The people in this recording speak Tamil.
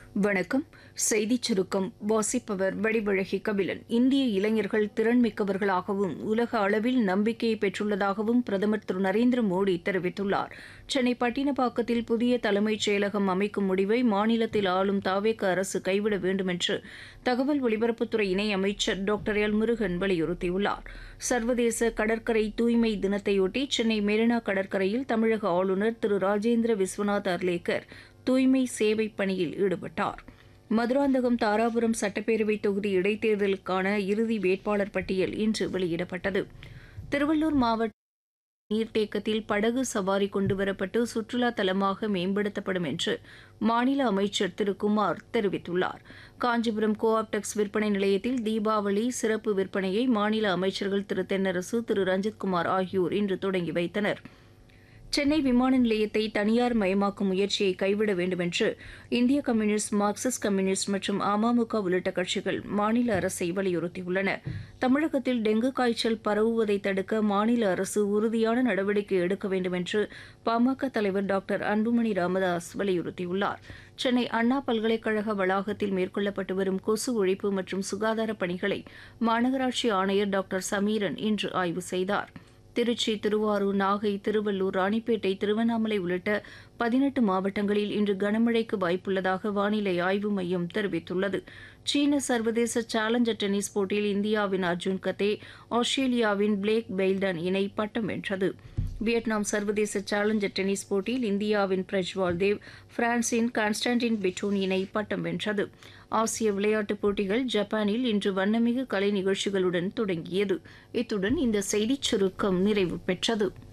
வணக்கம். செய்திச் சுருக்கம் வாசிப்பவர் வடிவழகி கபிலன். இந்திய இளைஞர்கள் திறன்மிக்கவர்களாகவும் உலக அளவில் நம்பிக்கையை பெற்றுள்ளதாகவும் பிரதமர் திரு நரேந்திர மோடி தெரிவித்துள்ளார். சென்னை பட்டினப்பாக்கத்தில் புதிய தலைமைச் செயலகம் அமைக்கும் முடிவை மாநிலத்தில் ஆளும் தாவேக அரசு கைவிட வேண்டும் என்று தகவல் ஒலிபரப்புத்துறை இணை அமைச்சர் டாக்டர் எல் முருகன் வலியுறுத்தியுள்ளார். சர்வதேச கடற்கரை தூய்மை தினத்தையொட்டி சென்னை மெரினா கடற்கரையில் தமிழக ஆளுநர் திரு ராஜேந்திர விஸ்வநாத் அர்லேக்கர் தூய்மை சேவை பணியில் ஈடுபட்டார். மதுராந்தகம் தாராபுரம் சட்டப்பேரவை தொகுதி இடைத்தேர்தலுக்கான இறுதி வேட்பாளர் பட்டியல் இன்று வெளியிடப்பட்டது. திருவள்ளூர் மாவட்ட நீர்த்தேக்கத்தில் படகு சவாரி கொண்டுவரப்பட்டு சுற்றுலா தலமாக மேம்படுத்தப்படும் என்று மாநில அமைச்சர் திரு குமார் தெரிவித்துள்ளார். காஞ்சிபுரம் கோஆப்டெக்ஸ் விற்பனை நிலையத்தில் தீபாவளி சிறப்பு விற்பனையை மாநில அமைச்சர்கள் திரு தென்னரசு, திரு ரஞ்சித்குமார் ஆகியோர் இன்று தொடங்கி வைத்தனர். சென்னை விமான நிலையத்தை தனியார் மயமாக்கும் முயற்சியை கைவிட வேண்டும் என்று இந்திய கம்யூனிஸ்ட், மார்க்சிஸ்ட் கம்யூனிஸ்ட் மற்றும் அமமுக உள்ளிட்ட கட்சிகள் மாநில அரசை வலியுறுத்தியுள்ளன. தமிழகத்தில் டெங்கு காய்ச்சல் பரவுவதை தடுக்க மாநில அரசு உறுதியான நடவடிக்கை எடுக்க வேண்டும் என்று பாமக தலைவர் டாக்டர் அன்புமணி ராமதாஸ் வலியுறுத்தியுள்ளார். சென்னை அண்ணா பல்கலைக்கழக வளாகத்தில் மேற்கொள்ளப்பட்டு வரும் கொசு ஒழிப்பு மற்றும் சுகாதார பணிகளை மாநகராட்சி ஆணையர் டாக்டர் சமீரன் இன்று ஆய்வு செய்தார். திருச்சி, திருவாரூர், நாகை, திருவள்ளூர், ராணிப்பேட்டை, திருவண்ணாமலை உள்ளிட்ட 18 மாவட்டங்களில் இன்று கனமழைக்கு வாய்ப்புள்ளதாக வானிலை ஆய்வு மையம் தெரிவித்துள்ளது. சீன சர்வதேச சேலஞ்சர் டென்னிஸ் போட்டியில் இந்தியாவின் அர்ஜுன் கத்தே, ஆஸ்திரேலியாவின் பிளேக் பெய்ல்டன் இணை பட்டம் வென்றது. வியட்நாம் சர்வதேச சேலஞ்சர் டென்னிஸ் போட்டியில் இந்தியாவின் பிரஜ்வால் தேவ், பிரான்சின் கான்ஸ்டான்டின் பெட்டோன் இணை பட்டம் வென்றது. ஆசிய விளையாட்டுப் போட்டிகள் ஜப்பானில் இன்று வண்ணமிகு கலை நிகழ்ச்சிகளுடன் தொடங்கியது. இத்துடன் இந்த செய்திச் சுருக்கம் நிறைவு பெற்றது.